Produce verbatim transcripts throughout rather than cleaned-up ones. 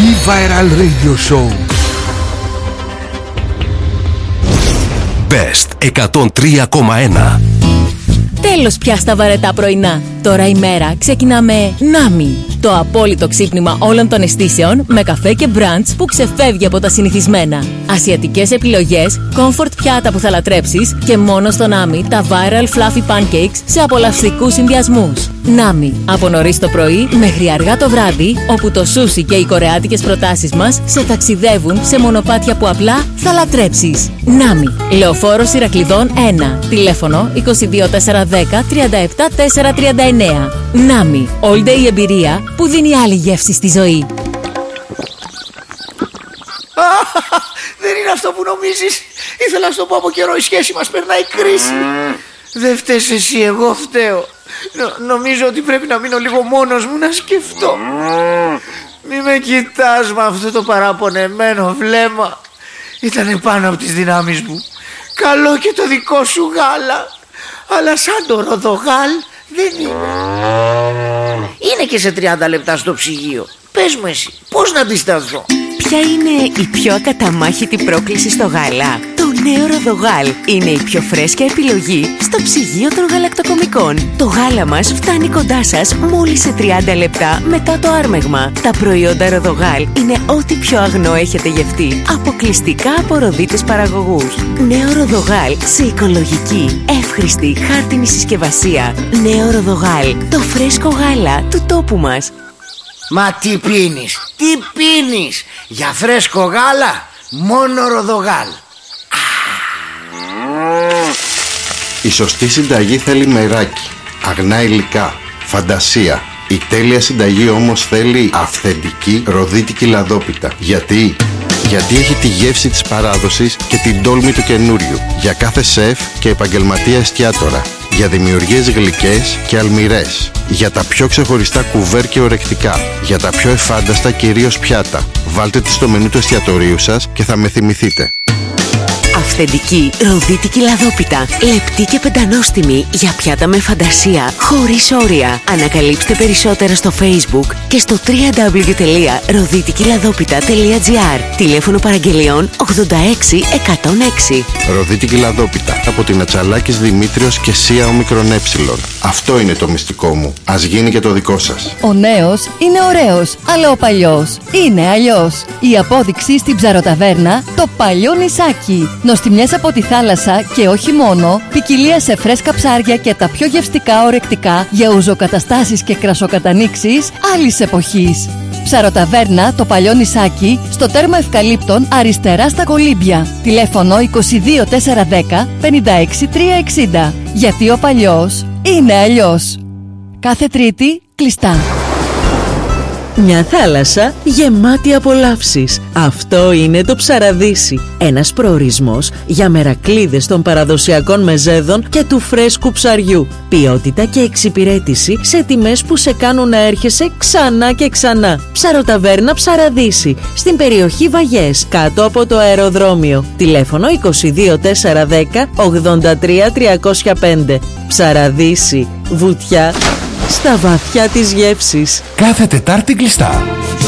B-Viral Radio Show. Best εκατόν τρία κόμμα ένα. Τέλος πια στα βαρετά πρωινά. Τώρα η μέρα ξεκινά με Νάμι. Το απόλυτο ξύπνημα όλων των αισθήσεων με καφέ και μπραντς που ξεφεύγει από τα συνηθισμένα. Ασιατικές επιλογές, comfort πιάτα που θα λατρέψεις και μόνο στο Νάμι τα viral fluffy pancakes σε απολαυστικούς συνδυασμούς. Νάμι. Από νωρίς το πρωί μέχρι αργά το βράδυ, όπου το σούσι και οι κορεάτικες προτάσεις μας σε ταξιδεύουν σε μονοπάτια που απλά θα λατρέψεις. Νάμι. Λεωφόρος Ηρακλειδών ένα. Τηλέφωνο είκοσι δύο τετρακόσια δέκα τριάντα επτά τετρακόσια τριάντα εννέα. Νάμι. All day εμπειρία που δίνει άλλη γεύση στη ζωή. Δεν είναι αυτό που νομίζεις. Ήθελα να σου το πω από καιρό, η σχέση μας περνάει κρίση. Δεν φταίς εσύ, εγώ φταίω. Νο, νομίζω ότι πρέπει να μείνω λίγο μόνος μου να σκεφτώ. Μη με κοιτάς με αυτό το παραπονεμένο βλέμμα. Ήτανε πάνω από τις δυνάμεις μου. Καλό και το δικό σου γάλα, αλλά σαν το ροδογάλ δεν είναι. Είναι και σε τριάντα λεπτά στο ψυγείο. Πες μου εσύ, πώς να αντισταθώ? Ποια είναι η πιο ακαταμάχητη πρόκληση στο γάλα? Το νέο Ροδογάλ είναι η πιο φρέσκια επιλογή στο ψυγείο των γαλακτοκομικών. Το γάλα μας φτάνει κοντά σας μόλις σε τριάντα λεπτά μετά το άρμεγμα. Τα προϊόντα Ροδογάλ είναι ό,τι πιο αγνό έχετε γευτεί, αποκλειστικά από ροδίτες παραγωγούς. Νέο Ροδογάλ σε οικολογική, εύχρηστη, χάρτινη συσκευασία. Νέο Ροδογάλ, το φρέσκο γάλα του τόπου μας. Μα τι πίνεις, τι πίνεις? Για φρέσκο γάλα, μόνο Ροδογάλ. Η σωστή συνταγή θέλει μεράκι, αγνά υλικά, φαντασία. Η τέλεια συνταγή όμως θέλει αυθεντική ροδίτικη λαδόπιτα. Γιατί? Γιατί έχει τη γεύση της παράδοσης και την τόλμη του καινούριου. Για κάθε σεφ και επαγγελματία εστιατόρα. Για δημιουργίες γλυκές και αλμυρές. Για τα πιο ξεχωριστά κουβέρ και ορεκτικά. Για τα πιο εφάνταστα κυρίως πιάτα. Βάλτε τη στο μενού του εστιατορίου σας και θα με θυμηθείτε. Αυθεντική ροδίτικη λαδόπιτα. Λεπτή και πεντανόστιμη για πιάτα με φαντασία, χωρίς όρια. Ανακαλύψτε περισσότερα στο Facebook και στο double-u double-u double-u τελεία ροδίτικη λαδόπιτα τελεία τζι άρ. Τηλέφωνο παραγγελιών ογδόντα έξι εκατόν έξι. Ροδίτικη λαδόπιτα από την Ατσαλάκης Δημήτριος και Σία Ομικρον Έψιλον. Αυτό είναι το μυστικό μου. Ας γίνει και το δικό σας. Ο νέος είναι ωραίος, αλλά ο παλιός είναι αλλιώς. Η απόδειξη στην Ψαροταβέρνα, το παλιό νησάκι. Νοστιμιές από τη θάλασσα και όχι μόνο, ποικιλία σε φρέσκα ψάρια και τα πιο γευστικά ορεκτικά για ουζοκαταστάσεις και κρασοκατανίξεις άλλης εποχής. Ψαροταβέρνα, το παλιό νησάκι, στο τέρμα Ευκαλύπτων, αριστερά στα Κολύμπια. Τηλέφωνο είκοσι δύο τετρακόσια δέκα πενήντα έξι τριακόσια εξήντα. Γιατί ο παλιός είναι αλλιώς. Κάθε Τρίτη κλειστά. Μια θάλασσα γεμάτη απολαύσεις. Αυτό είναι το Ψαραδύσι. Ένας προορισμός για μερακλείδες των παραδοσιακών μεζέδων και του φρέσκου ψαριού. Ποιότητα και εξυπηρέτηση σε τιμές που σε κάνουν να έρχεσαι ξανά και ξανά. Ψαροταβέρνα Ψαραδύσι, στην περιοχή Βαγιές, κάτω από το αεροδρόμιο. Τηλέφωνο είκοσι δύο τετρακόσια δέκα ογδόντα τρία τριακόσια πέντε. Ψαραδύσι, βουτιά στα βαθιά της γεύσης. Κάθε Τετάρτη κλειστά.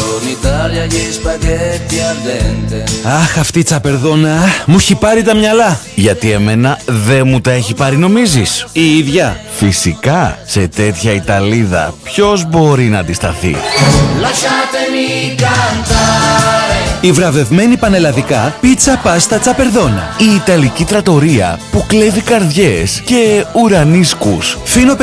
Αχ, αυτή η τσαπερδόνα μου έχει πάρει τα μυαλά. Γιατί εμένα δεν μου τα έχει πάρει, νομίζεις? Η ίδια. Φυσικά, σε τέτοια Ιταλίδα ποιος μπορεί να αντισταθεί? Η βραβευμένη πανελλαδικά πίτσα πάστα τσαπερδόνα. Η Ιταλική τρατορία που κλέβει καρδιές και ουρανίσκους. Φίνο